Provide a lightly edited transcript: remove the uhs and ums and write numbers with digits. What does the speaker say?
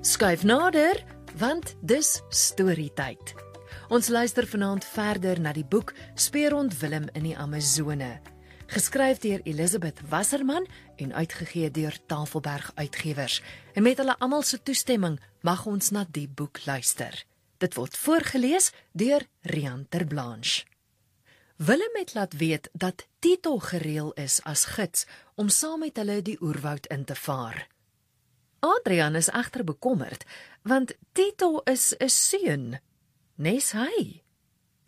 Skuif nader, want dis storietyd. Ons luister vanaand verder na die boek Speurhond Willem in die Amazone. Geskryf deur Elisabeth Wasserman en uitgegee deur Tafelberg Uitgewers. En met hulle almal se toestemming mag ons na die boek luister. Dit word voorgeles deur Rian ter Blanche. Willem het laat weet dat Tito gereël is as gids om saam met hulle die oerwoud in te vaar. Adrian is egter bekommerd, want Tito is 'n seun, nes hy.